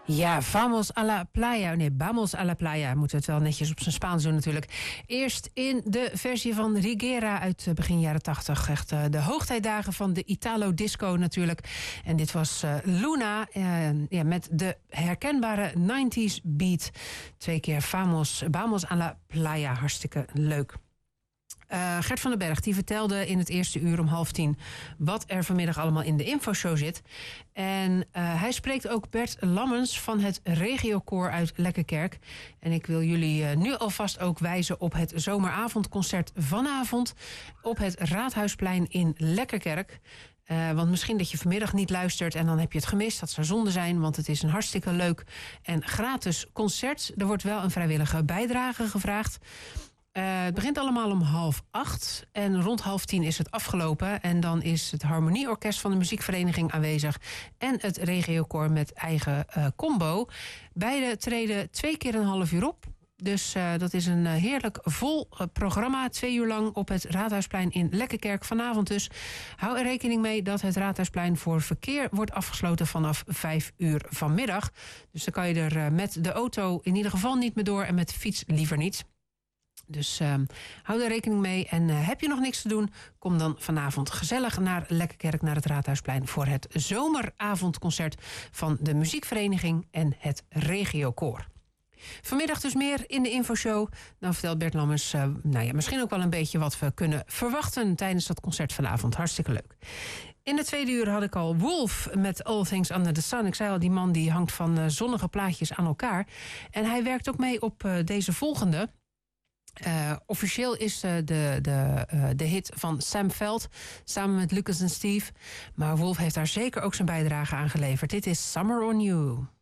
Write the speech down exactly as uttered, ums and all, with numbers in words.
Ja, vamos a la playa. Nee, vamos a la playa. Moeten we het wel netjes op zijn Spaans doen natuurlijk. Eerst in de versie van Rigera uit begin jaren tachtig. Echt uh, de hoogtijdagen van de Italo disco natuurlijk. En dit was uh, Luna uh, ja, met de herkenbare nineties beat. Twee keer vamos, vamos a la playa. Hartstikke leuk. Uh, Gert van den Berg die vertelde in het eerste uur om half tien wat er vanmiddag allemaal in de infoshow zit. En uh, hij spreekt ook Bert Lammens van het Regiokoor uit Lekkerkerk. En ik wil jullie uh, nu alvast ook wijzen op het zomeravondconcert vanavond op het Raadhuisplein in Lekkerkerk. Uh, want misschien dat je vanmiddag niet luistert en dan heb je het gemist. Dat zou zonde zijn, want het is een hartstikke leuk en gratis concert. Er wordt wel een vrijwillige bijdrage gevraagd. Uh, het begint allemaal om half acht en rond half tien is het afgelopen. En dan is het Harmonieorkest van de muziekvereniging aanwezig en het Regiokoor met eigen uh, combo. Beide treden twee keer een half uur op. Dus uh, dat is een uh, heerlijk vol uh, programma. Twee uur lang op het Raadhuisplein in Lekkerkerk. Vanavond dus. Hou er rekening mee dat het Raadhuisplein voor verkeer wordt afgesloten vanaf vijf uur vanmiddag. Dus dan kan je er uh, met de auto in ieder geval niet meer door en met de fiets liever niet. Dus uh, hou er rekening mee. En uh, heb je nog niks te doen, kom dan vanavond gezellig naar Lekkerkerk, naar het Raadhuisplein voor het zomeravondconcert van de muziekvereniging en het Regiokoor. Vanmiddag dus meer in de infoshow. Dan vertelt Bert Lammers uh, nou ja, misschien ook wel een beetje wat we kunnen verwachten tijdens dat concert vanavond. Hartstikke leuk. In de tweede uur had ik al Wolf met All Things Under the Sun. Ik zei al, die man die hangt van uh, zonnige plaatjes aan elkaar. En hij werkt ook mee op uh, deze volgende. Uh, officieel is uh, de, de, uh, de hit van Sam Veld samen met Lucas en Steve. Maar Wolf heeft daar zeker ook zijn bijdrage aan geleverd. Dit is Summer on You.